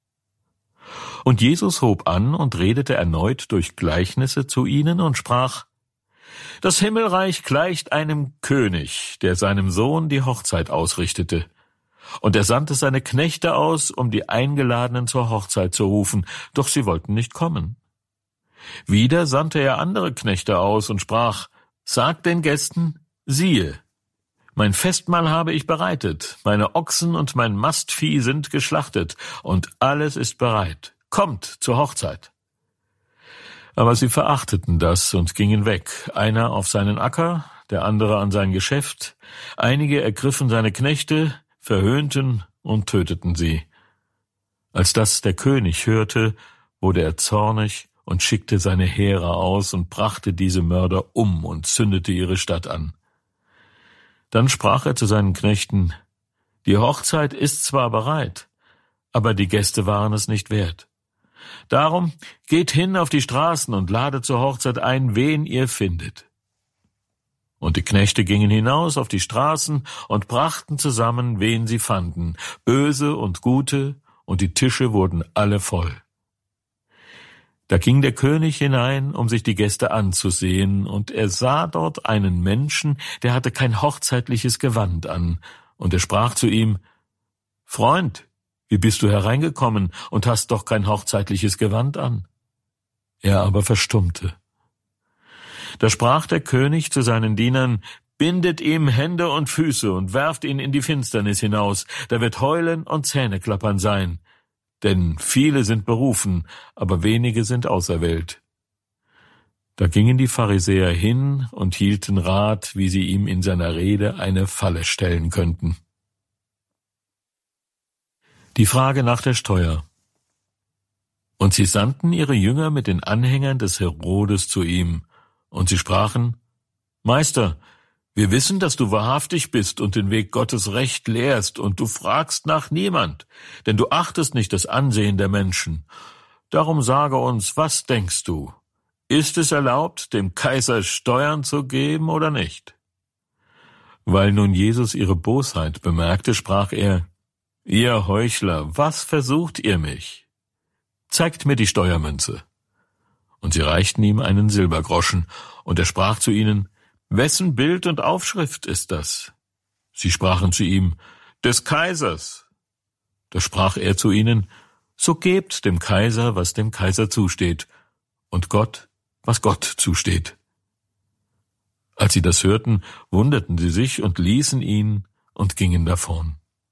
Und Jesus hob an und redete erneut durch Gleichnisse zu ihnen und sprach: Das Himmelreich gleicht einem König, der seinem Sohn die Hochzeit ausrichtete. Und er sandte seine Knechte aus, um die Eingeladenen zur Hochzeit zu rufen, doch sie wollten nicht kommen. Wieder sandte er andere Knechte aus und sprach: Sagt den Gästen, siehe, mein Festmahl habe ich bereitet, meine Ochsen und mein Mastvieh sind geschlachtet, und alles ist bereit. Kommt zur Hochzeit. Aber sie verachteten das und gingen weg, einer auf seinen Acker, der andere an sein Geschäft. Einige ergriffen seine Knechte, verhöhnten und töteten sie. Als das der König hörte, wurde er zornig und schickte seine Heere aus und brachte diese Mörder um und zündete ihre Stadt an. Dann sprach er zu seinen Knechten: Die Hochzeit ist zwar bereit, aber die Gäste waren es nicht wert. Darum geht hin auf die Straßen und ladet zur Hochzeit ein, wen ihr findet. Und die Knechte gingen hinaus auf die Straßen und brachten zusammen, wen sie fanden, Böse und Gute, und die Tische wurden alle voll. Da ging der König hinein, um sich die Gäste anzusehen, und er sah dort einen Menschen, der hatte kein hochzeitliches Gewand an, und er sprach zu ihm: Freund, wie bist du hereingekommen und hast doch kein hochzeitliches Gewand an? Er aber verstummte. Da sprach der König zu seinen Dienern: Bindet ihm Hände und Füße und werft ihn in die Finsternis hinaus, da wird Heulen und Zähneklappern sein. Denn viele sind berufen, aber wenige sind auserwählt. Da gingen die Pharisäer hin und hielten Rat, wie sie ihm in seiner Rede eine Falle stellen könnten. Die Frage nach der Steuer. Und sie sandten ihre Jünger mit den Anhängern des Herodes zu ihm, und sie sprachen: Meister, wir wissen, dass du wahrhaftig bist und den Weg Gottes recht lehrst, und du fragst nach niemand, denn du achtest nicht das Ansehen der Menschen. Darum sage uns, was denkst du? Ist es erlaubt, dem Kaiser Steuern zu geben oder nicht? Weil nun Jesus ihre Bosheit bemerkte, sprach er: Ihr Heuchler, was versucht ihr mich? Zeigt mir die Steuermünze. Und sie reichten ihm einen Silbergroschen, und er sprach zu ihnen: Wessen Bild und Aufschrift ist das? Sie sprachen zu ihm: Des Kaisers. Da sprach er zu ihnen: So gebt dem Kaiser, was dem Kaiser zusteht, und Gott, was Gott zusteht. Als sie das hörten, wunderten sie sich und ließen ihn und gingen davon.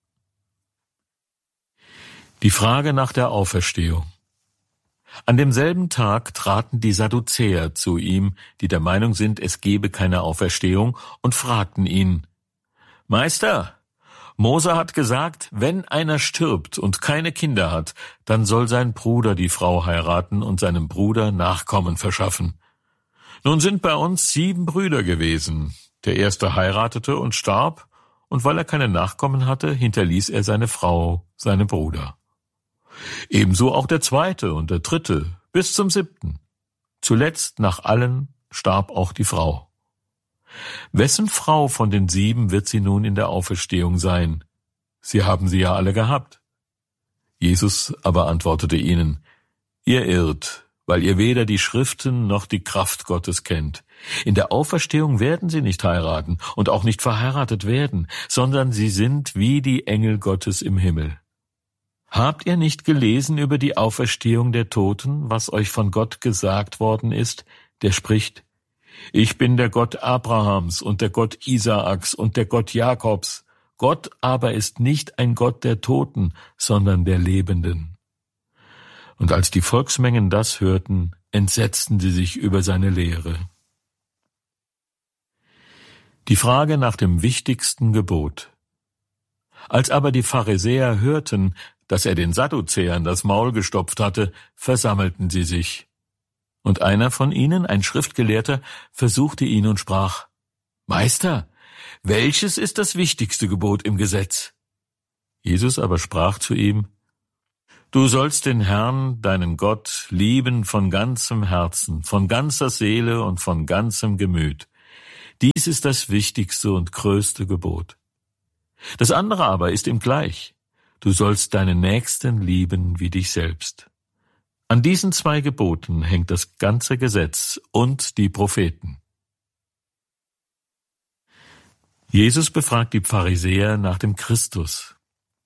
Die Frage nach der Auferstehung. An demselben Tag traten die Sadduzäer zu ihm, die der Meinung sind, es gebe keine Auferstehung, und fragten ihn: Meister, Mose hat gesagt, wenn einer stirbt und keine Kinder hat, dann soll sein Bruder die Frau heiraten und seinem Bruder Nachkommen verschaffen. Nun sind bei uns 7 Brüder gewesen. Der erste heiratete und starb, und weil er keine Nachkommen hatte, hinterließ er seine Frau, seinem Bruder. Ebenso auch der zweite und der dritte, bis zum 7. Zuletzt nach allen starb auch die Frau. Wessen Frau von den 7 wird sie nun in der Auferstehung sein? Sie haben sie ja alle gehabt. Jesus aber antwortete ihnen: Ihr irrt, weil ihr weder die Schriften noch die Kraft Gottes kennt. In der Auferstehung werden sie nicht heiraten und auch nicht verheiratet werden, sondern sie sind wie die Engel Gottes im Himmel. Habt ihr nicht gelesen über die Auferstehung der Toten, was euch von Gott gesagt worden ist, der spricht: Ich bin der Gott Abrahams und der Gott Isaaks und der Gott Jakobs. Gott aber ist nicht ein Gott der Toten, sondern der Lebenden. Und als die Volksmengen das hörten, entsetzten sie sich über seine Lehre. Die Frage nach dem wichtigsten Gebot. Als aber die Pharisäer hörten, dass er den Sadduzäern das Maul gestopft hatte, versammelten sie sich. Und einer von ihnen, ein Schriftgelehrter, versuchte ihn und sprach: Meister, welches ist das wichtigste Gebot im Gesetz? Jesus aber sprach zu ihm: Du sollst den Herrn, deinen Gott, lieben von ganzem Herzen, von ganzer Seele und von ganzem Gemüt. Dies ist das wichtigste und größte Gebot. Das andere aber ist ihm gleich. Du sollst deinen Nächsten lieben wie dich selbst. An diesen 2 Geboten hängt das ganze Gesetz und die Propheten. Jesus befragt die Pharisäer nach dem Christus.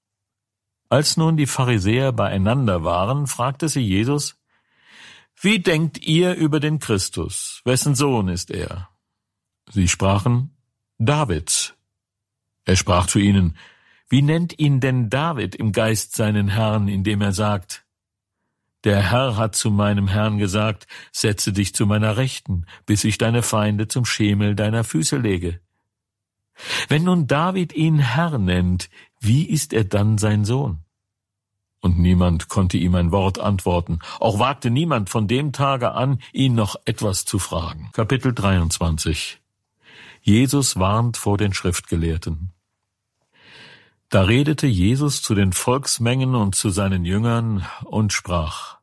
Als nun die Pharisäer beieinander waren, fragte sie Jesus: Wie denkt ihr über den Christus? Wessen Sohn ist er? Sie sprachen: Davids. Er sprach zu ihnen: Wie nennt ihn denn David im Geist seinen Herrn, indem er sagt: Der Herr hat zu meinem Herrn gesagt, setze dich zu meiner Rechten, bis ich deine Feinde zum Schemel deiner Füße lege. Wenn nun David ihn Herr nennt, wie ist er dann sein Sohn? Und niemand konnte ihm ein Wort antworten, auch wagte niemand von dem Tage an, ihn noch etwas zu fragen. Kapitel 23. Jesus warnt vor den Schriftgelehrten. Da redete Jesus zu den Volksmengen und zu seinen Jüngern und sprach: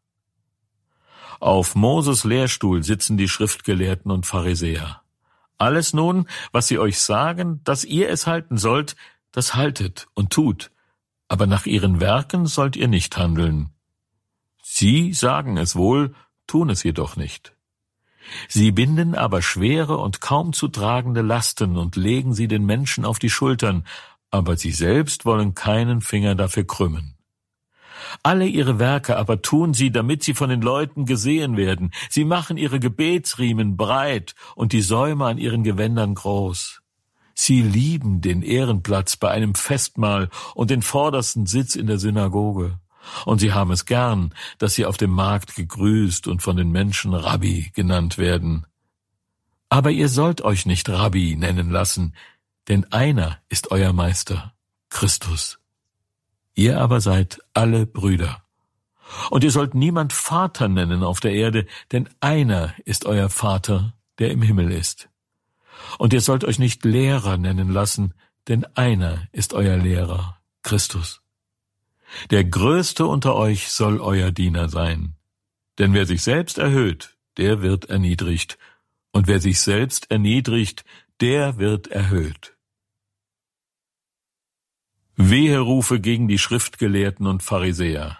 Auf Moses Lehrstuhl sitzen die Schriftgelehrten und Pharisäer. Alles nun, was sie euch sagen, dass ihr es halten sollt, das haltet und tut, aber nach ihren Werken sollt ihr nicht handeln. Sie sagen es wohl, tun es jedoch nicht. Sie binden aber schwere und kaum zu tragende Lasten und legen sie den Menschen auf die Schultern, aber sie selbst wollen keinen Finger dafür krümmen. Alle ihre Werke aber tun sie, damit sie von den Leuten gesehen werden. Sie machen ihre Gebetsriemen breit und die Säume an ihren Gewändern groß. Sie lieben den Ehrenplatz bei einem Festmahl und den vordersten Sitz in der Synagoge. Und sie haben es gern, dass sie auf dem Markt gegrüßt und von den Menschen Rabbi genannt werden. Aber ihr sollt euch nicht Rabbi nennen lassen, denn einer ist euer Meister, Christus. Ihr aber seid alle Brüder. Und ihr sollt niemand Vater nennen auf der Erde, denn einer ist euer Vater, der im Himmel ist. Und ihr sollt euch nicht Lehrer nennen lassen, denn einer ist euer Lehrer, Christus. Der Größte unter euch soll euer Diener sein. Denn wer sich selbst erhöht, der wird erniedrigt. Und wer sich selbst erniedrigt, der wird erhöht. Weherufe gegen die Schriftgelehrten und Pharisäer.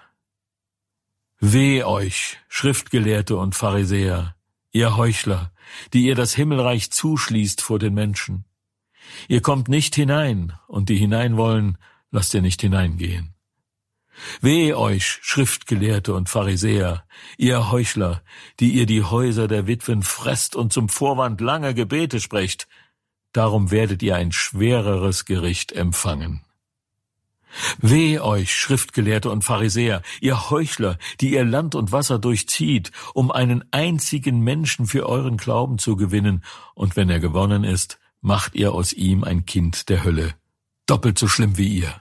Weh euch, Schriftgelehrte und Pharisäer, ihr Heuchler, die ihr das Himmelreich zuschließt vor den Menschen. Ihr kommt nicht hinein, und die hinein wollen, lasst ihr nicht hineingehen. Weh euch, Schriftgelehrte und Pharisäer, ihr Heuchler, die ihr die Häuser der Witwen fresst und zum Vorwand lange Gebete sprecht, darum werdet ihr ein schwereres Gericht empfangen. Weh euch, Schriftgelehrte und Pharisäer, ihr Heuchler, die ihr Land und Wasser durchzieht, um einen einzigen Menschen für euren Glauben zu gewinnen, und wenn er gewonnen ist, macht ihr aus ihm ein Kind der Hölle, doppelt so schlimm wie ihr.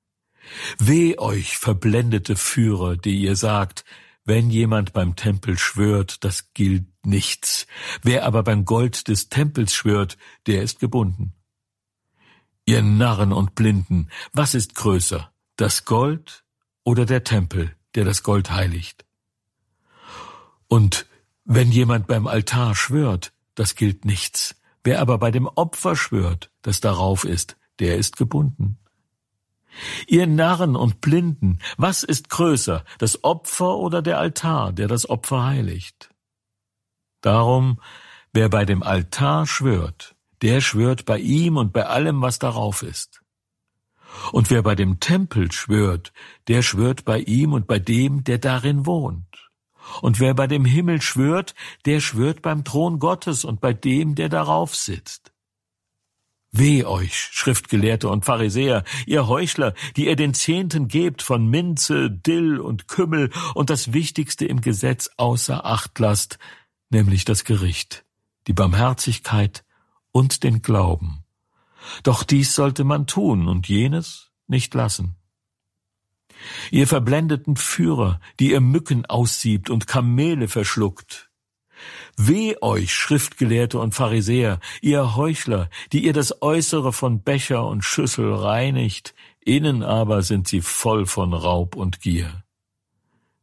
Weh euch, verblendete Führer, die ihr sagt, wenn jemand beim Tempel schwört, das gilt nichts. Wer aber beim Gold des Tempels schwört, der ist gebunden. Ihr Narren und Blinden, was ist größer, das Gold oder der Tempel, der das Gold heiligt? Und wenn jemand beim Altar schwört, das gilt nichts. Wer aber bei dem Opfer schwört, das darauf ist, der ist gebunden. Ihr Narren und Blinden, was ist größer, das Opfer oder der Altar, der das Opfer heiligt? Darum, wer bei dem Altar schwört, der schwört bei ihm und bei allem, was darauf ist. Und wer bei dem Tempel schwört, der schwört bei ihm und bei dem, der darin wohnt. Und wer bei dem Himmel schwört, der schwört beim Thron Gottes und bei dem, der darauf sitzt. Weh euch, Schriftgelehrte und Pharisäer, ihr Heuchler, die ihr den Zehnten gebt von Minze, Dill und Kümmel und das Wichtigste im Gesetz außer Acht lasst, nämlich das Gericht, die Barmherzigkeit und den Glauben. Doch dies sollte man tun und jenes nicht lassen. Ihr verblendeten Führer, die ihr Mücken aussiebt und Kamele verschluckt. Weh euch, Schriftgelehrte und Pharisäer, ihr Heuchler, die ihr das Äußere von Becher und Schüssel reinigt, innen aber sind sie voll von Raub und Gier.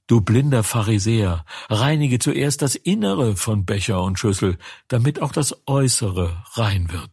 Du blinder Pharisäer, reinige zuerst das Innere von Becher und Schüssel, damit auch das Äußere rein wird.